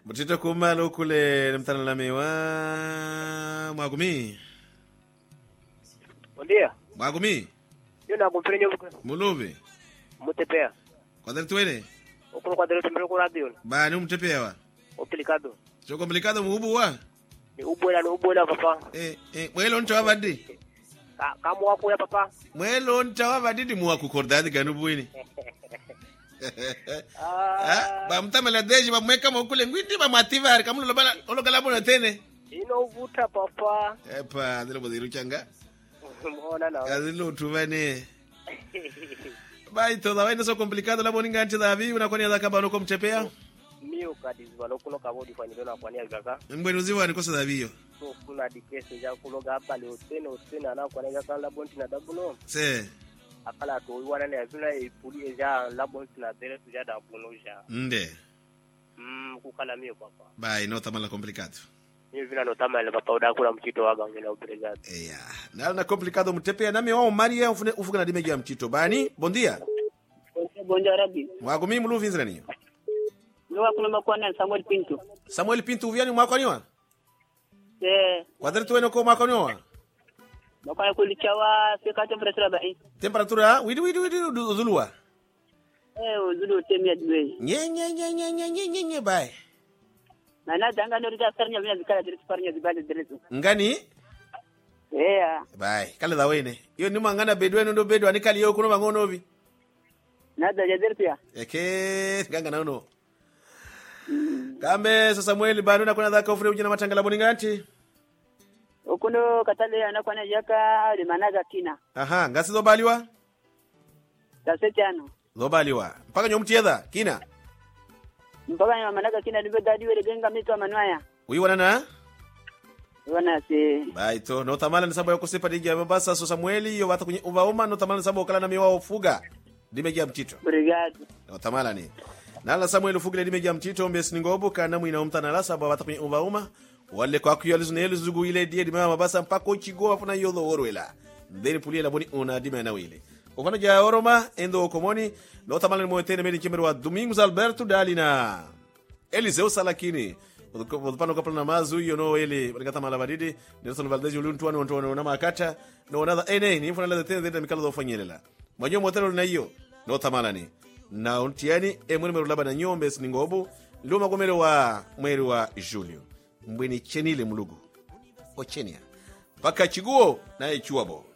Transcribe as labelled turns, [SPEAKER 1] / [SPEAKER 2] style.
[SPEAKER 1] Mutito kumalo kule mtana lamewa Mwagumi.
[SPEAKER 2] Bondia.
[SPEAKER 1] Mwagumi.
[SPEAKER 2] Yuna kumfrenye buku.
[SPEAKER 1] Muluvi.
[SPEAKER 2] Mutepea.
[SPEAKER 1] Kwa tuwele?
[SPEAKER 2] Okuno kwa mbele kwa radio.
[SPEAKER 1] Ba ni mtepea wa.
[SPEAKER 2] Opilikado.
[SPEAKER 1] Sio komplikado muhubu wa.
[SPEAKER 2] Ni ubwela papa.
[SPEAKER 1] Mwelo ntawa badi.
[SPEAKER 2] Kamu wako ya papa.
[SPEAKER 1] Mwelo ntawa badi di muwa kukordadi ganubwini. Ba mtamela deji ba mweka mokule ngwindi ba mativari kamulo lobala ologalabu na tene.
[SPEAKER 2] Ino uvuta papa.
[SPEAKER 1] Epa ndilo bodiru changa.
[SPEAKER 2] Mbona na.
[SPEAKER 1] Kazilo tuvane. Ba itoda waina so komplikado labo ninga anti davi unakwani adaka ba noko mchepea.
[SPEAKER 2] Mio kadizi balokuno kabodi fanyilo na kwani agaka.
[SPEAKER 1] Mbwenuziwa nikosa davio.
[SPEAKER 2] So kuna dikese ya kuloga hapa leo tena na kwani agaka labonti na dabulo.
[SPEAKER 1] Se.
[SPEAKER 2] Akala to wana ne azuna ipuli eja labonti na dere tuja dabulo ja.
[SPEAKER 1] Nde.
[SPEAKER 2] Kukala mio papa.
[SPEAKER 1] Ba inota mala komplikado.
[SPEAKER 2] Mio vina notama ile papa udakula mchito waga ngela upregado.
[SPEAKER 1] Na komplikado mtepea nami wao Maria ufuga na dimegi ya mchito. Bani, bondia.
[SPEAKER 3] Bondia Rabi.
[SPEAKER 1] Mwagumi muluvi nzirani.
[SPEAKER 3] Nwa kuna makwana Samuel Pinto.
[SPEAKER 1] Samuel Pinto uviani mwakoniwa? Wadari tuweno ko mwakoniwa?
[SPEAKER 3] Makwana kulichawa seka temperatura bai.
[SPEAKER 1] Temperatura widi uzulua.
[SPEAKER 3] Uzulu temia dwe.
[SPEAKER 1] Nye bai.
[SPEAKER 3] Na danga no rida sarnya vina zikala direct parnya zibale direct.
[SPEAKER 1] Ngani? Bai, kale da wene. Iyo ni mangana bedwenu ndo bedwa ni kali yo kuno mangono bi.
[SPEAKER 3] Nada ya derpia.
[SPEAKER 1] Ganga naono. Kambe sasa Samuel bado na kuna dhaka ufure ujina matangala boninganti.
[SPEAKER 3] Okuno katale anakwana yaka limanaga kina.
[SPEAKER 1] Aha, ngasi zobaliwa?
[SPEAKER 3] Tasetiano.
[SPEAKER 1] Zobaliwa. Mpaka nyomtiedha kina.
[SPEAKER 3] Mpaka nyomanaga kina libe dadi wele genga mito manwaya.
[SPEAKER 1] Uiwana na?
[SPEAKER 3] Uiwana se.
[SPEAKER 1] Baito, no tamala ni sababu ya kusepa digi ya mabasa so Samueli yo wata kwenye uvauma no tamala ni sababu wakala na miwa ufuga. Dimegi ya mtito.
[SPEAKER 3] Brigade.
[SPEAKER 1] No tamala ni. Nala Samuel ufugile dimegi ya mtito mbesi ningobu kana mwina umtana la sababu wata kwenye uvauma. Wale kwa kuyalizu na zugu ile die dimea mabasa mpako chigo wafuna yodho orwela. Ndeni pulia laboni una dimea na wile. Ufana jaya oroma endo okomoni. No tamala ni mwetene meni kimeru wa Domingos Alberto Dalina. Eliseo Salakini. Udupano kapla na mazu yono ele balikata malabadidi Nelson Valdez uluntuani ontono na makata no another ni mfuna la tete de mikalo do fanyelela mwanyo motelo na hiyo no tamalani na ontiani emwe merulaba na nyombe siningobu luma komero wa mweri wa Julio mbweni chenile mulugu ochenia paka chiguo na echuabo